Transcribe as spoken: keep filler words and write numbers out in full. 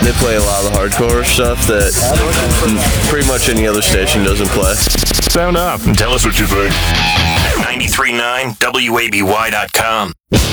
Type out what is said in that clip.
they play a lot of the hardcore stuff that pretty much any other station doesn't play. Sound off and tell us what you think. ninety-three point nine W A B Y dot com.